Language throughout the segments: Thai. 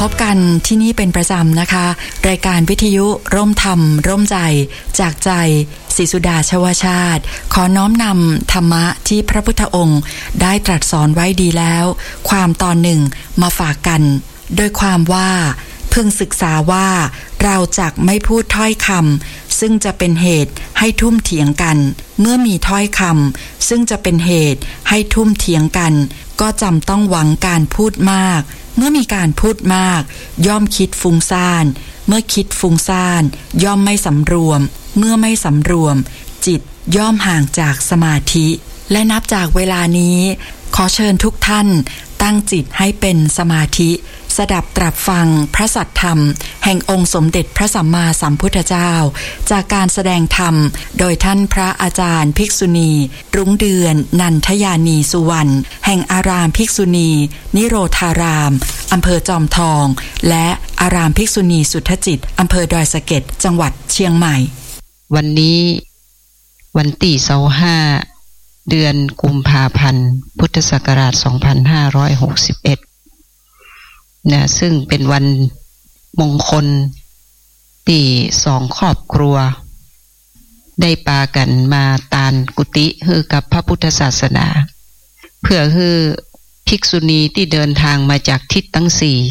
บกันที่นี่เป็นประจำนะคะรายการวิทยุร่มธรรมร่มใจจากใจศรีสุดาชวชาติขอน้อมนำธรรมะที่พระพุทธองค์ได้ตรัสสอนไว้ดีแล้วความตอนหนึ่งมาฝากกันโดยความว่าพึงศึกษาว่าเราจักไม่พูดถ้อยคำซึ่งจะเป็นเหตุให้ทุ่มเถียงกันเมื่อมีถ้อยคำซึ่งจะเป็นเหตุให้ทุ่มเถียงกันก็จำต้องหวังการพูดมากเมื่อมีการพูดมากย่อมคิดฟุ้งซ่านเมื่อคิดฟุ้งซ่านย่อมไม่สำรวมเมื่อไม่สำรวมจิตย่อมห่างจากสมาธิและนับจากเวลานี้ขอเชิญทุกท่านตั้งจิตให้เป็นสมาธิสดับตรับฟังพระสัทธรรมแห่งองค์สมเด็จพระสัมมาสัมพุทธเจ้าจากการแสดงธรรมโดยท่านพระอาจารย์ภิกษุณีรุ้งเดือนนันทยานีสุวรรณแห่งอารามภิกษุณีนิโรธารามอำเภอจอมทองและอารามภิกษุณีสุทธจิตอำเภอดอยสะเก็ดจังหวัดเชียงใหม่วันนี้วันที่25เดือนกุมภาพันธ์พุทธศักราช2561นะซึ่งเป็นวันมงคลที่2ครอบครัวได้ปากันมาตานกุฏิฮือกับพระพุทธศาสนาเพื่อฮือภิกษุณีที่เดินทางมาจากทิศทั้ง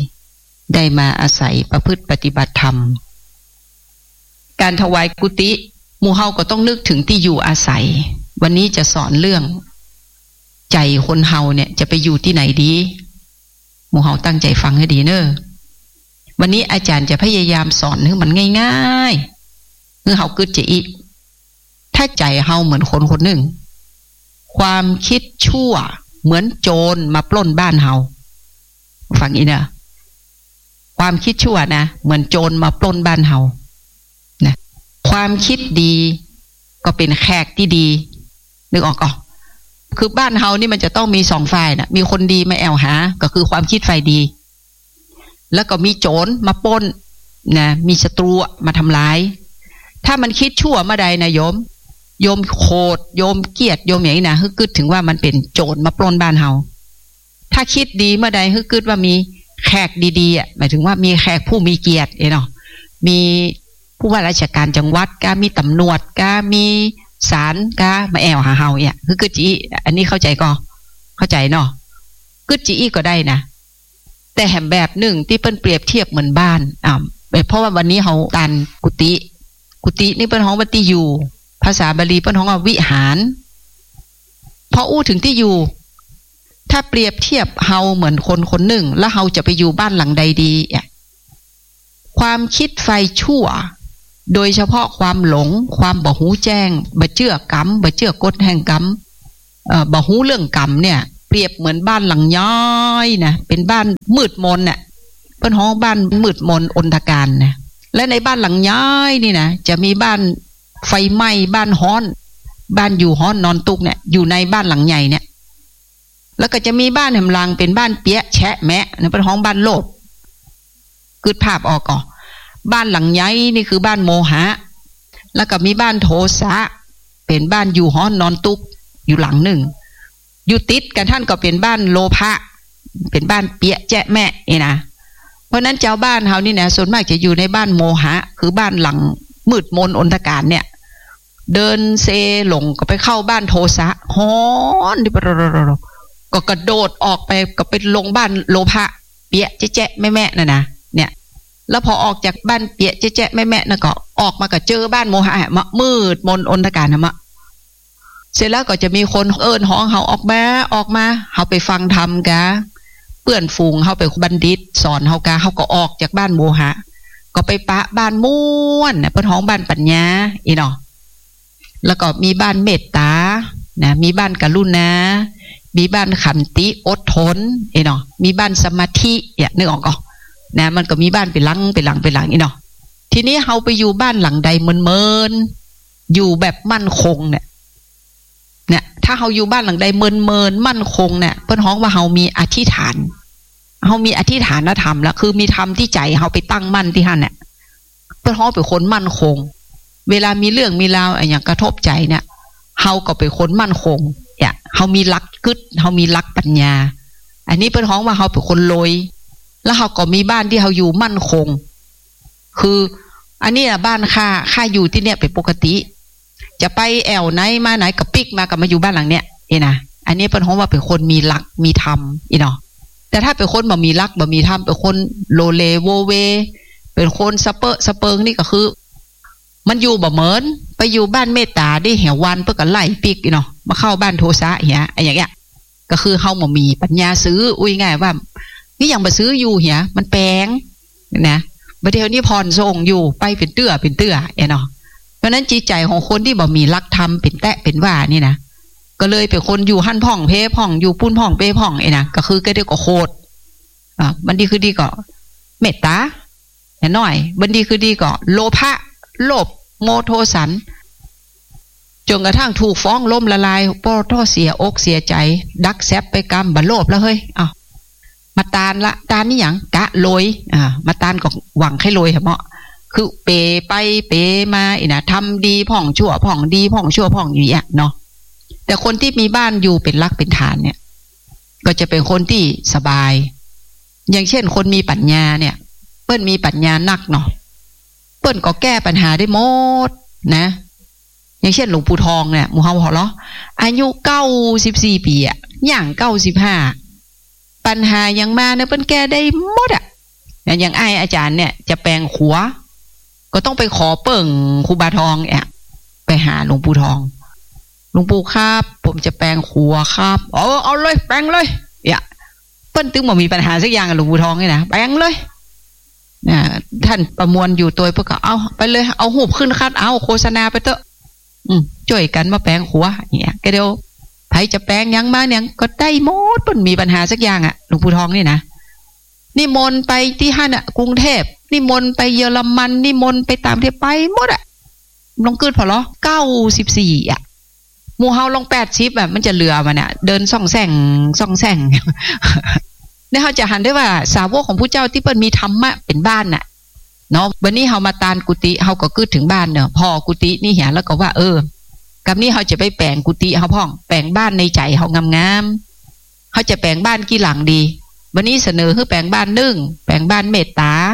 4ได้มาอาศัยประพฤติปฏิบัติธรรมการถวายกุฏิหมู่เฮาก็ต้องนึกถึงที่อยู่อาศัยวันนี้จะสอนเรื่องใจคนเฮาเนี่ยจะไปอยู่ที่ไหนดีหมู่เฮาตั้งใจฟังให้ดีเนอะวันนี้อาจารย์จะพยายามสอนให้มันง่ายๆคือเฮาคิดจะอีถ้าใจเฮาเหมือนคนคนหนึ่งความคิดชั่วเหมือนโจรมาปล้นบ้านเฮาฟังอีนะความคิดชั่วนะเหมือนโจรมาปล้นบ้านเฮานะความคิดดีก็เป็นแขกที่ดีนึกออกก่อนคือบ้านเฮานี่มันจะต้องมี2ฝ่ายนะมีคนดีมาแอวหาก็คือความคิดฝ่ายดีแล้วก็มีโจรมาปล้นนะมีศัตรูมาทำร้ายถ้ามันคิดชั่วเมื่อใดนะโยมโคตรโยมเกลียดโยมอย่างนี้นะฮึกึดถึงว่ามันเป็นโจรมาปล้นบ้านเฮาถ้าคิดดีเมื่อใดฮึกึดว่ามีแขกดีๆอ่ะหมายถึงว่ามีแขกผู้มีเกียรติเนาะมีผู้ว่าราชการจังหวัดก็มีตำรวจก็มีศาลก็มาแอวหาเฮาเนี่ยคือกึดจีอันนี้เข้าใจก็เข้าใจเนาะกึดจีก็ได้นะแต่แห่งแบบหนึ่งที่เปิ้นเปรียบเทียบเหมือนบ้านเพราะว่าวันนี้เฮาตานกุฏินี่เปิ้นฮ้องว่าที่อยู่ภาษาบาลีเปิ้นฮ้องว่าวิหารพออู้ถึงที่อยู่ถ้าเปรียบเทียบเฮาเหมือนคนคนหนึ่งแล้วเฮาจะไปอยู่บ้านหลังใดดีความคิดไฟชั่วโดยเฉพาะความหลงความบ่หูแจ้งบ่เชื่อกรรมบ่เชื่อกฎแห่งกรรมบ่หูเรื่องกรรมเนี่ยเปรียบเหมือนบ้านหลังย้อยนะเป็นบ้านมืดมนน่ะเพิ่นฮ้องบ้านมืดมนอนทการนะและในบ้านหลังย้อยนี่นะจะมีบ้านไฟไหม้บ้านฮ้อนบ้านอยู่ฮ้อนนอนตุกเนี่ยอยู่ในบ้านหลังใหญ่เนี่ยแล้วก็จะมีบ้านแหมลังเป็นบ้านเปี๊ยะแฉะแมะนะเพิ่นฮ้องบ้านโลภกึดภาพออกก่อบ้านหลังใหญ่นี่คือบ้านโมหะแล้วก็มีบ้านโทสะเป็นบ้านอยู่ฮ้อนนอนตุกอยู่หลังหนึ่งอยู่ติดกันท่านก็เป็นบ้านโลภะเป็นบ้านเปียะแจ๊ะแม่นี่นะเพราะนั้นเจ้าบ้านเฮานี่นะส่วนมากจะอยู่ในบ้านโมหะคือบ้านหลังมืดมนอนทการเนี่ยเดินเซหลงก็ไปเข้าบ้านโทสะฮ้อนก็กระโดดออกไปก็ไปลงบ้านโลภะเปียะแจ๊ะแม่ๆน่ะนะเนี่ยแล้วพอออกจากบ้านเปียะแจ๊ะแม่ๆน่ะก็ออกมาก็เจอบ้านโมหะมืดมนอนทการนะเสร็จแล้วก็จะมีคนเอิ้นฮ้องเฮาออกมาเฮาไปฟังธรรมกะเพื่อนฝูงเฮาไปบัณฑิตสอนเฮากะเฮาก็ออกจากบ้านโมหะก็ไปปะบ้านม่วนน่ะเพิ่นฮ้องบ้านปัญญาอีเนาะแล้วก็มีบ้านเมตตานะมีบ้านกรุณามีบ้านขันติอดทนอีเนาะมีบ้านสมาธิเนี่ยนึกออกก่อนะมันก็มีบ้านเป็นหลังอีเนาะทีนี้เฮาไปอยู่บ้านหลังใดเมินอยู่แบบมั่นคงเนี่ยถ้าเฮาอยู่บ้านหลังใดเมินมั่นคงเนี่ยเพิ่นฮ้องว่าเฮามีอธิษฐานเฮามีอธิษฐานธรรมแล้วคือมีธรรมที่ใจเฮาไปตั้งมั่นที่หั่นเนี่ยเพิ่นฮ้องเป็นคนมั่นคงเวลามีเรื่องมีราวอะไรอย่างกระทบใจเนี่ยเฮาก็เป็นคนมั่นคงเฮามีหลักกึศเฮามีหลักปัญญาอันนี้เพิ่นฮ้องว่าเฮาเป็นคนลอยแล้วเขาก็มีบ้านที่เขาอยู่มั่นคงคืออันนี้นะบ้านค่าอยู่ที่เนี่ยเป็นปกติจะไปแอวไหนมาไหนกับปิกมากับมาอยู่บ้านหลังเนี้ยนะอันนี้เป็นเพราะว่าเป็นคนมีหลักมีธรรมเนาะแต่ถ้าเป็นคนบ่มีหลักบ่มีธรรมเป็นคนโลเลโวเวเป็นคนสเปิงนี่ก็คือมันอยู่บ่เหมือนไปอยู่บ้านเมตตาได้เหี่ยววันเพื่อกันไล่ปิกเนาะมาเข้าบ้านโทสะเหี่ยอย่างเงี้ยก็คือเฮาบ่มีปัญญาซื้ออุ้ยง่ายว่านี่ยังมาซื้ออยู่เหี่ยมันแพงนะประเดี๋ยวนี้พรส่งอยู่ไปเป็นเตื้อเนาะเพราะนั้นจิตใจของคนที่บ่มีหลักธรรมเป็นแตะเป็นว่านี่นะก็เลยเป็นคนอยู่หั่นพ่องเพพ่องอยู่ปุ้นพ่องเป้พ่องนะก็คือก็เดียวก็โคตรมันดีคือดีก็เมตตาหน่อยบันดีคือดีก็โลภะโลภโมโทสันจนกระทั่งถูกฟ้องล้มละลายป้อท่อเสียอกเสียใจดักแซบไปกรรมบันโลภแล้วเฮ้ยมาตานละตานนี่อย่างกะโลยมาตานก็หวังให้โลยเหรอเมาะคือเปไปเปมานะทำดีพ่องชั่วพ่องดีพ่องชั่วพ่องอยู่อย่างเนาะแต่คนที่มีบ้านอยู่เป็นรักเป็นฐานเนี่ยก็จะเป็นคนที่สบายอย่างเช่นคนมีปัญญาเนี่ยเปิ้นมีปัญญานักเนาะเปิ้นก็แก้ปัญหาได้หมดนะอย่างเช่นหลวงปู่ทองเนี่ยหมู่เฮาเหรออายุ94 ปีอ่ะย่าง95ปัญหายังมาเนี่ยเปิ้นแก้ได้หมดอ่ะอย่างอาจารย์เนี่ยจะแปลงขัวก็ต้องไปขอเปิ่งครูบาทองเนี่ยไปหาหลวงปู่ทองหลวงปู่ครับผมจะแปลงขัวครับเอาเลยแปลงเลยเปิ้นตึงบ่มีปัญหาสักอย่างกับหลวงปู่ทองนี่นะแปลงเลยท่านประมวลอยู่ตัวเพื่อก็เอาไปเลยเอาหูบขึ้นคัดเอาโฆษณาไปเถอะช่วยกันมาแปลงขัวเนี่ยก็เดี๋ยวไผจะแปลงยังมาเนี่ยก็ได้หมดเปิ้นมีปัญหาสักอย่างอ่ะหลวงปู่ทองนี่นะนิมนต์ไปที่ฮั่นอ่ะกรุงเทพนิมนต์ไปเยอรมันนิมนต์ไปตามที่ไปหมดอ่ะลองเกิดพอเหรอ94อ่ะหมู่เฮาลง80แบบมันจะเหลือมันเนี่ยเดินส่องแสงเนี่ยเฮาจะหันได้ว่าสาวกของผู้เจ้าที่เปิ้นมีธรรมะเป็นบ้านน่ะเนาะวันนี้เฮามาตานกุฏิเฮาก็กึดถึงบ้านเนาะพอกุฏินี่เห็นแล้วก็ว่ากับนี้เฮาจะไปแปลงกุฏิเฮาพ่องแปลงบ้านในใจเฮางามๆเฮาจะแปลงบ้านกี่หลังดีวันนี้เสนอให้แปลงบ้าน1แปลงบ้านเมตตา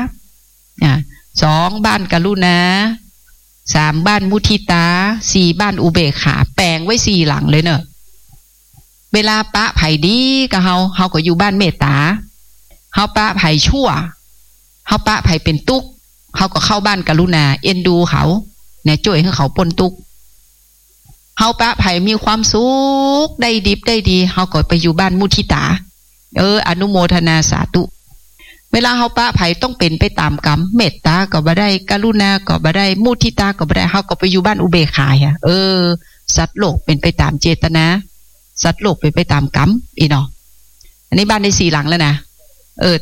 2บ้านกรุณา3บ้านมุทิตา4บ้านอุเบกขาแปลงไว้4หลังเลยเนอะเวลาปะไผ่ดีกับเฮาก็อยู่บ้านเมตตาเฮาปะไผ่ชั่วเฮาปะไผ่เป็นตุกเฮาก็เข้าบ้านกรุณาเอ็นดูเขาเนี่ยช่วยให้เขาปนตุกเฮาปะไผ่มีความสุขได้ดิบได้ดีเฮาก็ไปอยู่บ้านมุทิตาอนุโมทนาสาธุเวลาเฮาปะไผ่ต้องเป็นไปตามกรรมเมตตาก็บ่ได้กรุณาก็บ่ได้มุทิตาก็บ่ได้เฮาก็ไปอยู่บ้านอุเบกขาสัตว์โลกเป็นไปตามเจตนาสัตว์โลกเป็นไปตามกรรมเนาะอันนี้บ้านได้4หลังแล้วนะ